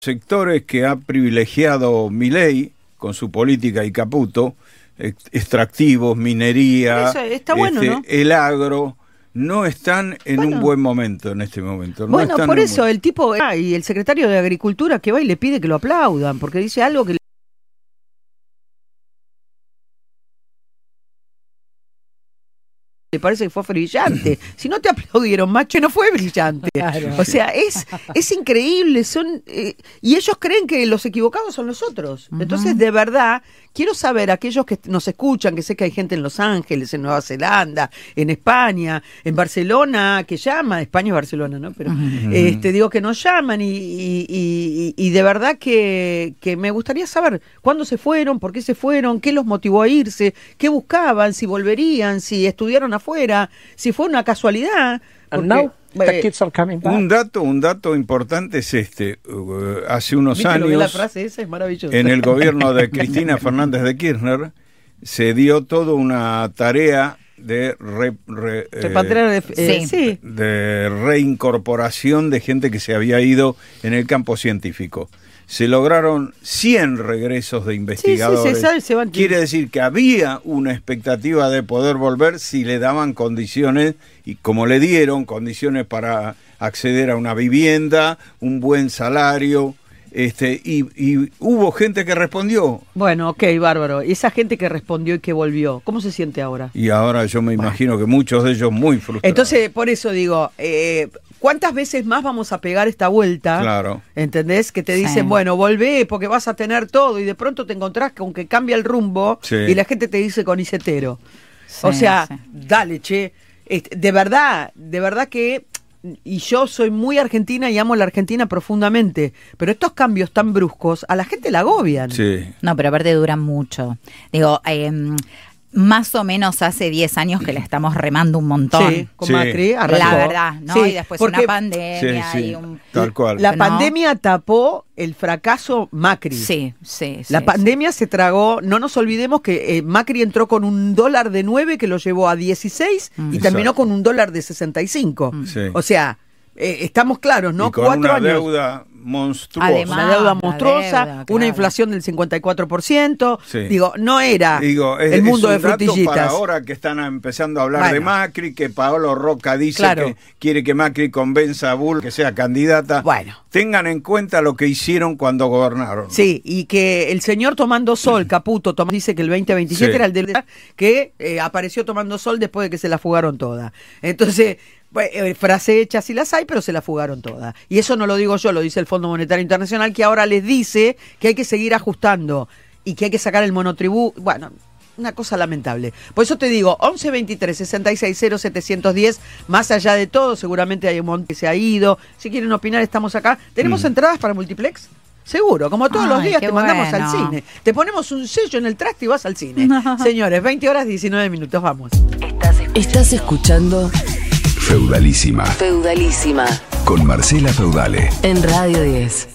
Sectores que ha privilegiado Milei con su política y Caputo, extractivos, minería, eso está bueno, ¿no? El agro, no están en un buen momento en este momento. No bueno, por eso el tipo y el secretario de Agricultura que va y le pide que lo aplaudan, porque dice algo que le parece que fue brillante. Si no te aplaudieron, macho, no fue brillante. Claro. O sea, es increíble. Y ellos creen que los equivocados son los otros. Entonces, de verdad, quiero saber, aquellos que nos escuchan, que sé que hay gente en Los Ángeles, en Nueva Zelanda, en España, en Barcelona, que llama, España es Barcelona, ¿no? Pero digo que nos llaman y de verdad que me gustaría saber cuándo se fueron, por qué se fueron, qué los motivó a irse, qué buscaban, si volverían, si estudiaron afuera, si fue una casualidad. Now the kids are coming back. Un dato importante es hace unos años, la frase esa es maravillosa. En el gobierno de Cristina Fernández de Kirchner se dio toda una tarea de de reincorporación de gente que se había ido en el campo científico. Se lograron 100 regresos de investigadores. Quiere decir que había una expectativa de poder volver si le daban condiciones, y como le dieron condiciones para acceder a una vivienda, un buen salario, y hubo gente que respondió. Bueno, ok, bárbaro. Y esa gente que respondió y que volvió, ¿cómo se siente ahora? Y ahora yo me imagino que muchos de ellos muy frustrados. Entonces, por eso digo, ¿cuántas veces más vamos a pegar esta vuelta? Claro. ¿Entendés? Que te dicen, bueno, volvé porque vas a tener todo, y de pronto te encontrás con que cambia el rumbo, y la gente te dice conicetero. O sea, dale, che. De verdad que... Y yo soy muy argentina y amo la Argentina profundamente, pero estos cambios tan bruscos a la gente la agobian. Sí. No, pero aparte duran mucho. Digo, más o menos hace 10 años que la estamos remando un montón. Sí, con Macri arrancó. La verdad, ¿no? Sí, y después una pandemia y tal cual. La pandemia tapó el fracaso Macri. Sí. La pandemia se tragó, no nos olvidemos que Macri entró con $1 de 9 que lo llevó a 16 y terminó con $1 de 65. O sea, estamos claros, ¿no? Y con 4 años. Deuda monstruosa. Además, una deuda monstruosa, una inflación del 54%. Digo, no era el mundo de frutillitas. Para ahora que están empezando a hablar de Macri, que Paolo Roca dice que quiere que Macri convenza a Bull que sea candidata. Bueno. Tengan en cuenta lo que hicieron cuando gobernaron. Sí, y que el señor tomando sol, Caputo, dice que el 2027 era el de que apareció tomando sol después de que se la fugaron toda. Entonces... frase hecha sí las hay, pero se la fugaron todas. Y eso no lo digo yo, lo dice el Fondo Monetario Internacional, que ahora les dice que hay que seguir ajustando y que hay que sacar el monotributo. Bueno, una cosa lamentable. Por eso te digo, 1123-660710, más allá de todo, seguramente hay un montón que se ha ido. Si quieren opinar, estamos acá. ¿Tenemos entradas para Multiplex? Seguro, como todos los días te mandamos al cine. Te ponemos un sello en el traste y vas al cine. Señores, 20:19, vamos. Estás escuchando... Feudalísima. Feudalísima. Con Marcela Feudale. En Radio 10.